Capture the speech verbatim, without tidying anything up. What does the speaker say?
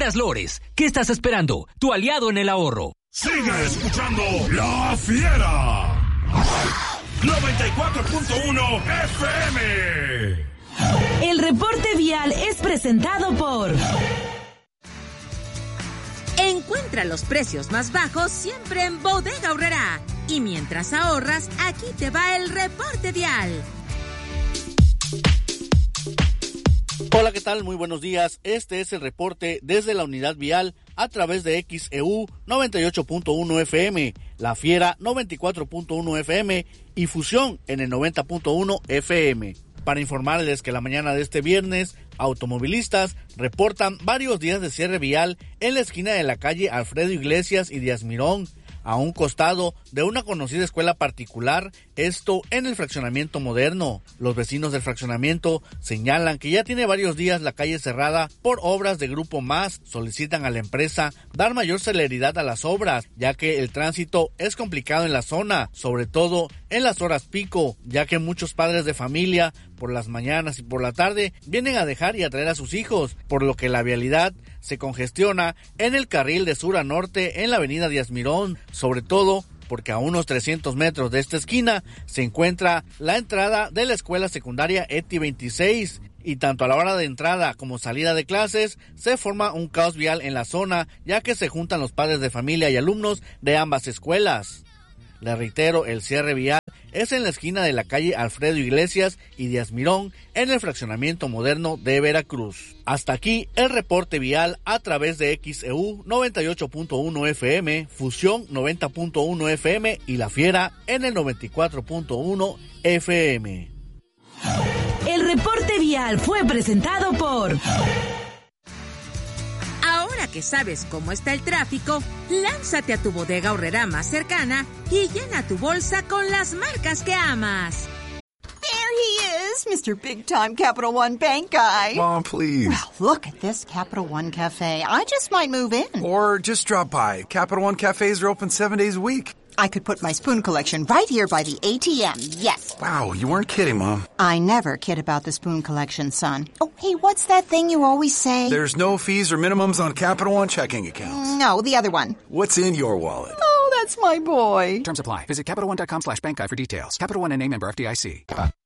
Farmacias Lores. ¿Qué estás esperando? Tu aliado en el ahorro. Sigue escuchando La Fiera. noventa y cuatro punto uno F M. El reporte vial es presentado por... Encuentra los precios más bajos siempre en Bodega Aurrerá. Y mientras ahorras, aquí te va el reporte vial. Hola, ¿qué tal? Muy buenos días. Este es el reporte desde la unidad vial a través de X E U noventa y ocho punto uno F M, La Fiera noventa y cuatro punto uno F M y Fusión en el noventa punto uno F M. Para informarles que la mañana de este viernes, automovilistas reportan varios días de cierre vial en la esquina de la calle Alfredo Iglesias y Díaz Mirón, a un costado de una conocida escuela particular, esto en el fraccionamiento moderno. Los vecinos del fraccionamiento señalan que ya tiene varios días la calle cerrada por obras de Grupo Más. Solicitan a la empresa dar mayor celeridad a las obras, ya que el tránsito es complicado en la zona, sobre todo en las horas pico, ya que muchos padres de familia por las mañanas y por la tarde vienen a dejar y a traer a sus hijos, por lo que la vialidad se congestiona en el carril de sur a norte en la avenida Díaz Mirón, sobre todo porque a unos trescientos metros de esta esquina se encuentra la entrada de la escuela secundaria E T I veintiséis, y tanto a la hora de entrada como salida de clases se forma un caos vial en la zona, ya que se juntan los padres de familia y alumnos de ambas escuelas. Les reitero, el cierre vial es en la esquina de la calle Alfredo Iglesias y Díaz Mirón en el fraccionamiento moderno de Veracruz. Hasta aquí el reporte vial a través de X E U noventa y ocho punto uno F M, Fusión noventa punto uno F M y La Fiera en el noventa y cuatro punto uno F M. El reporte vial fue presentado por... Ahora que sabes cómo está el tráfico, lánzate a tu Bodega Aurrerá más cercana y llena tu bolsa con las marcas que amas. There he is, Mister Big Time Capital One Bank guy. Mom, please. Well, look at this Capital One Cafe. I just might move in. Or just drop by. Capital One cafes are open seven days a week. I could put my spoon collection right here by the A T M, yes. Wow, you weren't kidding, Mom. I never kid about the spoon collection, son. Oh, hey, what's that thing you always say? There's no fees or minimums on Capital One checking accounts. No, the other one. What's in your wallet? Oh, that's my boy. Terms apply. Visit CapitalOne.com slash bank guide for details. Capital One N A member F D I C.